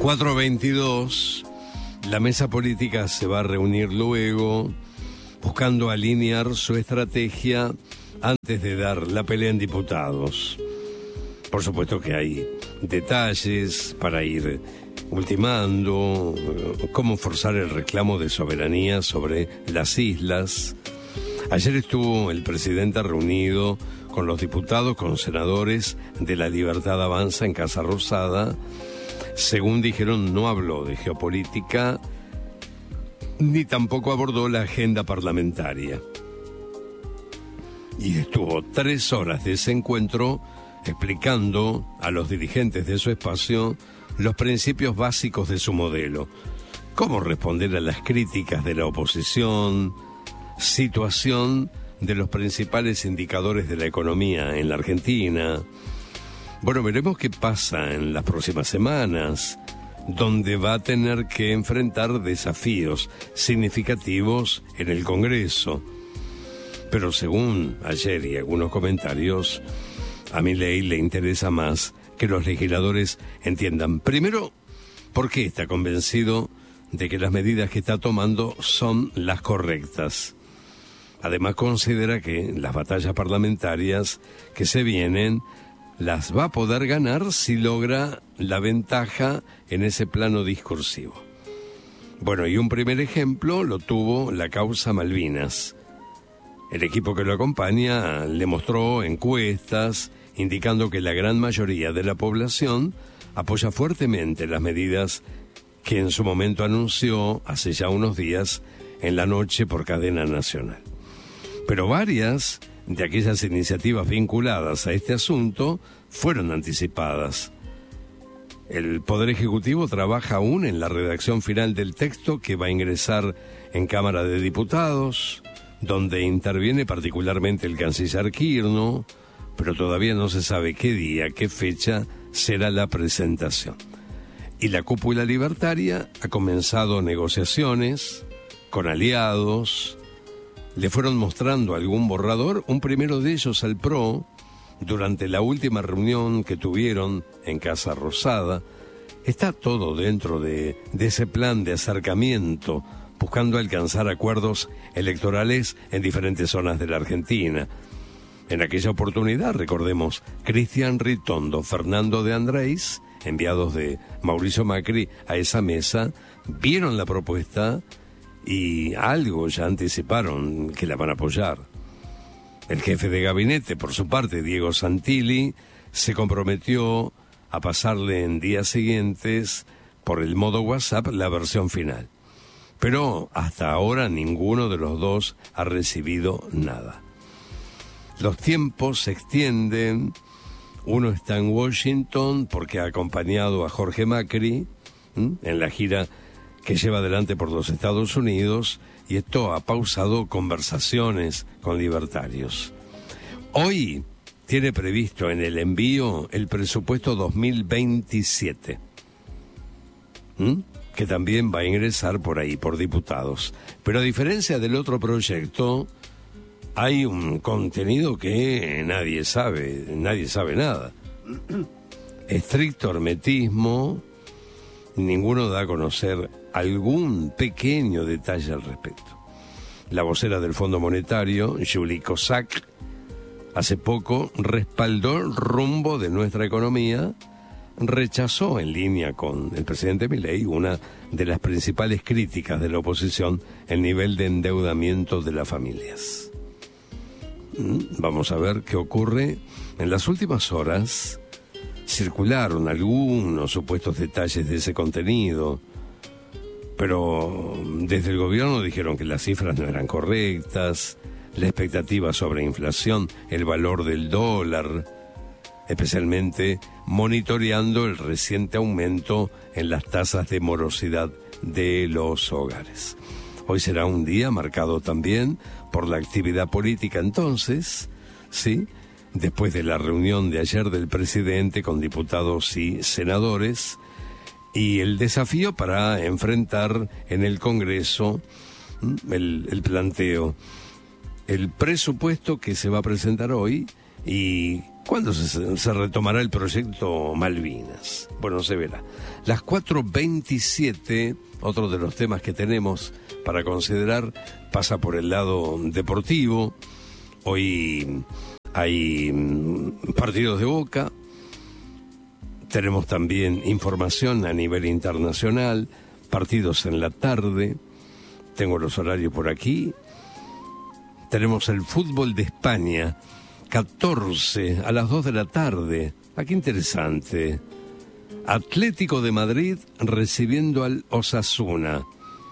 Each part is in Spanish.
4:22, la mesa política se va a reunir luego, buscando alinear su estrategia antes de dar la pelea en diputados. Por supuesto que hay detalles para ir ultimando, cómo forzar el reclamo de soberanía sobre las islas. Ayer estuvo el presidente reunido con los diputados, con senadores de La Libertad Avanza en Casa Rosada. Según dijeron, no habló de geopolítica, ni tampoco abordó la agenda parlamentaria. Y estuvo 3 horas de ese encuentro explicando a los dirigentes de su espacio los principios básicos de su modelo, cómo responder a las críticas de la oposición, situación de los principales indicadores de la economía en la Argentina. Bueno, veremos qué pasa en las próximas semanas, donde va a tener que enfrentar desafíos significativos en el Congreso. Pero según ayer y algunos comentarios, a Milei le interesa más que los legisladores entiendan, primero, por qué está convencido de que las medidas que está tomando son las correctas. Además, considera que las batallas parlamentarias que se vienen las va a poder ganar si logra la ventaja en ese plano discursivo. Bueno, y un primer ejemplo lo tuvo la causa Malvinas. El equipo que lo acompaña le mostró encuestas indicando que la gran mayoría de la población apoya fuertemente las medidas que en su momento anunció hace ya unos días en la noche por cadena nacional. Pero varias de aquellas iniciativas vinculadas a este asunto fueron anticipadas. El Poder Ejecutivo trabaja aún en la redacción final del texto que va a ingresar en Cámara de Diputados, donde interviene particularmente el canciller Kirchner, pero todavía no se sabe qué día, qué fecha será la presentación. Y la cúpula libertaria ha comenzado negociaciones con aliados. Le fueron mostrando algún borrador, un primero de ellos al PRO, durante la última reunión que tuvieron en Casa Rosada. Está todo dentro de ese plan de acercamiento, buscando alcanzar acuerdos electorales en diferentes zonas de la Argentina. En aquella oportunidad, recordemos, Cristian Ritondo, Fernando de Andrés, enviados de Mauricio Macri a esa mesa, vieron la propuesta y algo ya anticiparon que la van a apoyar. El jefe de gabinete, por su parte, Diego Santilli, se comprometió a pasarle en días siguientes por el modo WhatsApp la versión final. Pero hasta ahora ninguno de los dos ha recibido nada. Los tiempos se extienden. Uno está en Washington porque ha acompañado a Jorge Macri en la gira que lleva adelante por los Estados Unidos, y esto ha pausado conversaciones con libertarios. Hoy tiene previsto en el envío el presupuesto 2027, que también va a ingresar por ahí, por diputados. Pero a diferencia del otro proyecto, hay un contenido que nadie sabe nada. Estricto hermetismo, ninguno da a conocer algún pequeño detalle al respecto. La vocera del Fondo Monetario, Julie Kozak, hace poco respaldó el rumbo de nuestra economía, rechazó en línea con el presidente Milei una de las principales críticas de la oposición, el nivel de endeudamiento de las familias. Vamos a ver qué ocurre. En las últimas horas circularon algunos supuestos detalles de ese contenido, pero desde el gobierno dijeron que las cifras no eran correctas, la expectativa sobre inflación, el valor del dólar, especialmente monitoreando el reciente aumento en las tasas de morosidad de los hogares. Hoy será un día marcado también por la actividad política entonces, ¿sí? Después de la reunión de ayer del presidente con diputados y senadores, y el desafío para enfrentar en el Congreso el planteo, el presupuesto que se va a presentar hoy y ¿Cuándo se retomará el proyecto Malvinas? Bueno, se verá. Las 4:27, otro de los temas que tenemos para considerar, pasa por el lado deportivo. Hoy hay partidos de Boca. Tenemos también información a nivel internacional, partidos en la tarde. Tengo los horarios por aquí. Tenemos el fútbol de España, 14 a las 2 de la tarde. Ah, qué interesante. Atlético de Madrid recibiendo al Osasuna.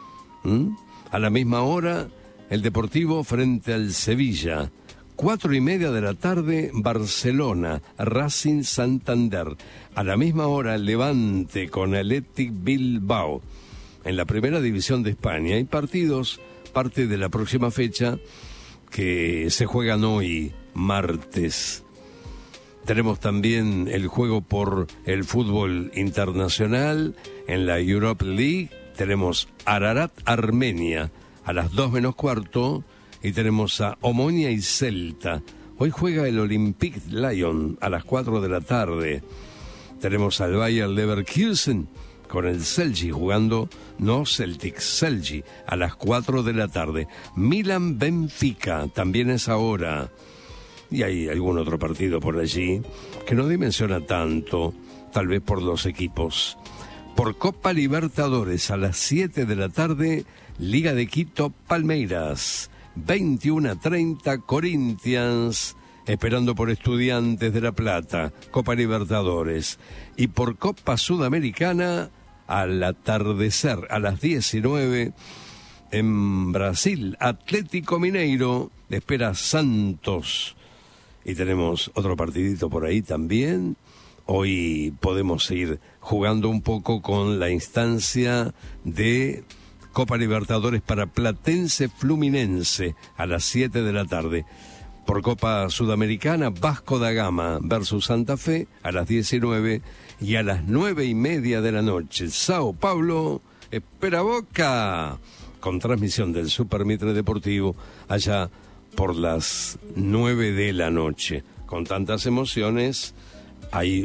A la misma hora, el Deportivo frente al Sevilla. 4:30 de la tarde, Barcelona, Racing Santander. A la misma hora, Levante con Athletic Bilbao. En la primera división de España hay partidos, parte de la próxima fecha, que se juegan hoy, martes. Tenemos también el juego por el fútbol internacional en la Europa League. Tenemos Ararat Armenia a las 2 menos cuarto y tenemos a Omonia y Celta. Hoy juega el Olympique Lyon a las 4 de la tarde. Tenemos al Bayer Leverkusen con el Celtic jugando, no Celtic, Celtic, a las 4 de la tarde. Milan Benfica, también es ahora. Y hay algún otro partido por allí que no dimensiona tanto, tal vez por los equipos. Por Copa Libertadores, a las 7 de la tarde, Liga de Quito, Palmeiras. 21:30, Corinthians, esperando por Estudiantes de La Plata, Copa Libertadores. Y por Copa Sudamericana, al atardecer, a las 19, en Brasil, Atlético Mineiro, espera Santos. Y tenemos otro partidito por ahí también. Hoy podemos seguir jugando un poco con la instancia de Copa Libertadores para Platense Fluminense a las 7 de la tarde. Por Copa Sudamericana, Vasco da Gama versus Santa Fe a las 19 y a las 9:30 de la noche. Sao Paulo espera Boca con transmisión del Super Mitre Deportivo allá por las 9 de la noche. Con tantas emociones, hay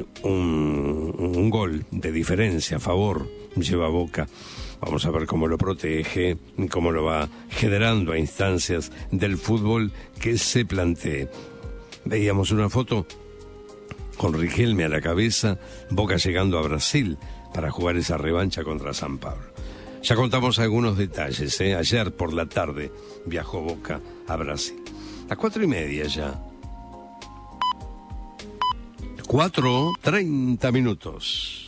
un gol de diferencia a favor, lleva Boca. Vamos a ver cómo lo protege, cómo lo va generando a instancias del fútbol que se plantee. Veíamos una foto con Riquelme a la cabeza, Boca llegando a Brasil para jugar esa revancha contra San Pablo. Ya contamos algunos detalles, ¿eh? Ayer por la tarde viajó Boca a Brasil. A 4:30 ya. 4:30.